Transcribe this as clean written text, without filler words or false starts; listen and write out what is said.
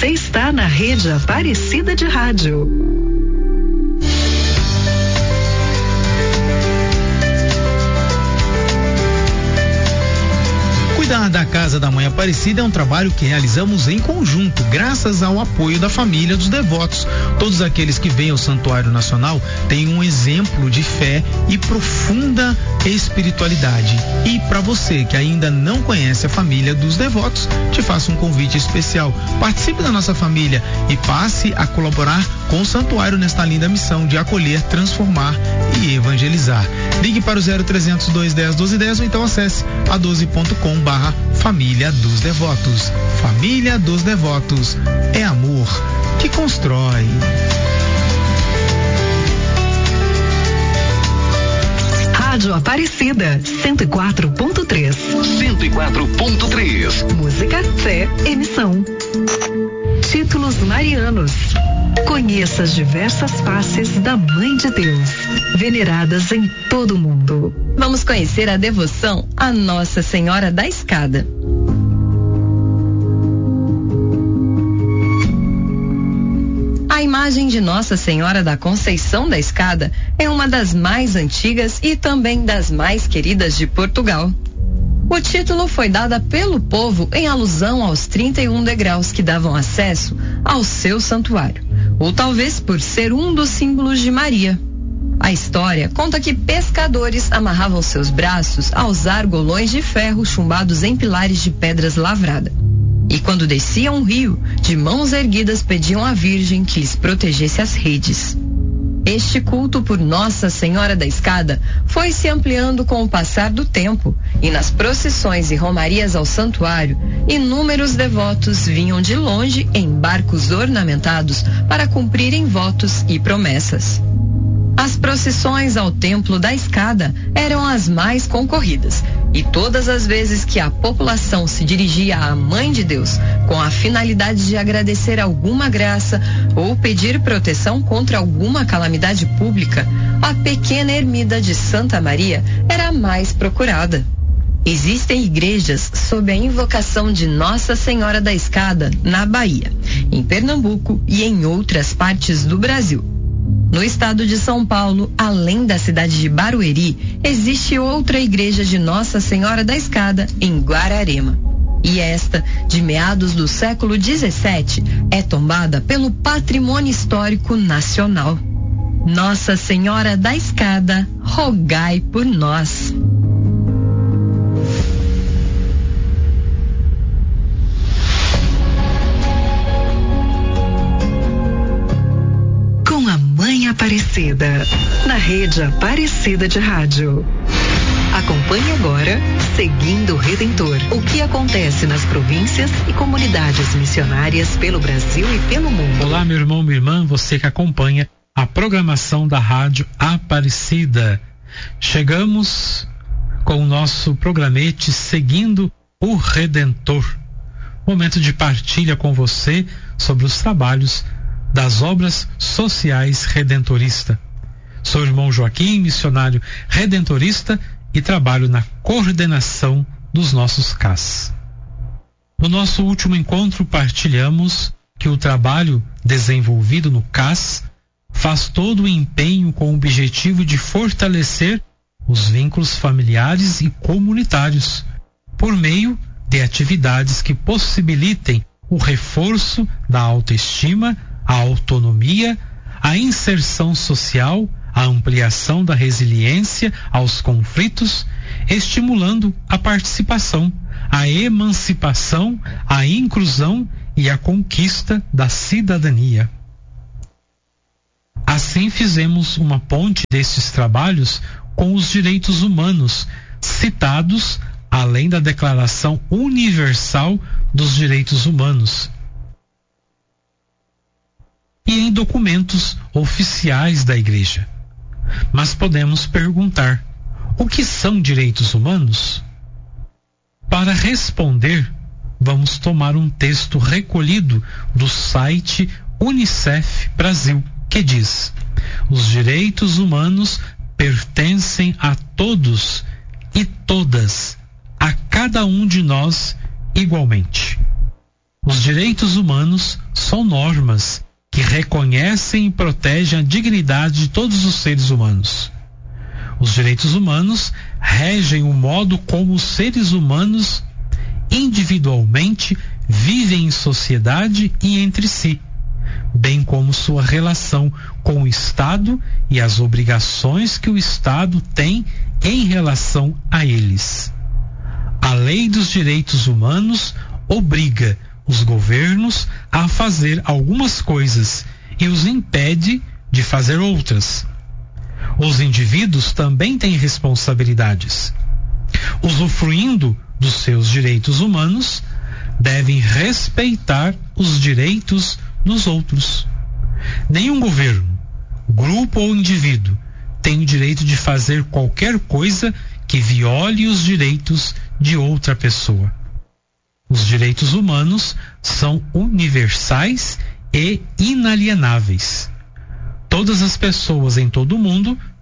Você está na Rede Aparecida de Rádio. Cuidar da Casa da Mãe Aparecida é um trabalho que realizamos em conjunto, graças ao apoio da família dos devotos. Todos aqueles que vêm ao Santuário Nacional têm um exemplo de fé e profunda espiritualidade. E para você que ainda não conhece a família dos devotos, te faço um convite especial. Participe da nossa família e passe a colaborar com o Santuário nesta linda missão de acolher, transformar e evangelizar. Ligue para o 0300 210 1210 ou então acesse a12.com/Família dos Devotos. Família dos Devotos é amor que constrói. Rádio Aparecida 104.3. 104.3. Música, fé, emissão. Títulos marianos. Conheça as diversas faces da Mãe de Deus, veneradas em todo o mundo. Vamos conhecer a devoção à Nossa Senhora da Escada. A imagem de Nossa Senhora da Conceição da Escada é uma das mais antigas e também das mais queridas de Portugal. O título foi dado pelo povo em alusão aos 31 degraus que davam acesso ao seu santuário, ou talvez por ser um dos símbolos de Maria. A história conta que pescadores amarravam seus braços aos argolões de ferro chumbados em pilares de pedras lavradas. E quando desciam o rio, de mãos erguidas pediam à Virgem que lhes protegesse as redes. Este culto por Nossa Senhora da Escada foi se ampliando com o passar do tempo, e nas procissões e romarias ao santuário, inúmeros devotos vinham de longe em barcos ornamentados para cumprirem votos e promessas. As procissões ao Templo da Escada eram as mais concorridas, e todas as vezes que a população se dirigia à Mãe de Deus com a finalidade de agradecer alguma graça ou pedir proteção contra alguma calamidade pública, a pequena ermida de Santa Maria era a mais procurada. Existem igrejas sob a invocação de Nossa Senhora da Escada na Bahia, em Pernambuco e em outras partes do Brasil. No estado de São Paulo, além da cidade de Barueri, existe outra igreja de Nossa Senhora da Escada em Guararema. E esta, de meados do século XVII, é tombada pelo Patrimônio Histórico Nacional. Nossa Senhora da Escada, rogai por nós. Aparecida, na Rede Aparecida de Rádio. Acompanhe agora Seguindo o Redentor. O que acontece nas províncias e comunidades missionárias pelo Brasil e pelo mundo. Olá, meu irmão, minha irmã, você que acompanha a programação da Rádio Aparecida. Chegamos com o nosso programete Seguindo o Redentor. Momento de partilha com você sobre os trabalhos das obras sociais redentorista. Sou o irmão Joaquim, missionário redentorista, e trabalho na coordenação dos nossos CAS. No nosso último encontro partilhamos que o trabalho desenvolvido no CAS faz todo o empenho com o objetivo de fortalecer os vínculos familiares e comunitários, por meio de atividades que possibilitem o reforço da autoestima, a autonomia, a inserção social, a ampliação da resiliência aos conflitos, estimulando a participação, a emancipação, a inclusão e a conquista da cidadania. Assim fizemos uma ponte desses trabalhos com os direitos humanos, citados além da Declaração Universal dos Direitos Humanos, e em documentos oficiais da Igreja. Mas podemos perguntar: o que são direitos humanos? Para responder, vamos tomar um texto recolhido do site Unicef Brasil, que diz: os direitos humanos pertencem a todos e todas, a cada um de nós igualmente. Os direitos humanos são normas que reconhecem e protegem a dignidade de todos os seres humanos. Os direitos humanos regem o modo como os seres humanos individualmente vivem em sociedade e entre si, bem como sua relação com o Estado e as obrigações que o Estado tem em relação a eles. A Lei dos Direitos Humanos obriga os governos a fazer algumas coisas e os impede de fazer outras. Os indivíduos também têm responsabilidades. Usufruindo dos seus direitos humanos, devem respeitar os direitos dos outros. Nenhum governo, grupo ou indivíduo tem o direito de fazer qualquer coisa que viole os direitos de outra pessoa. Os direitos humanos são universais e inalienáveis. Todas as pessoas em todo o mundo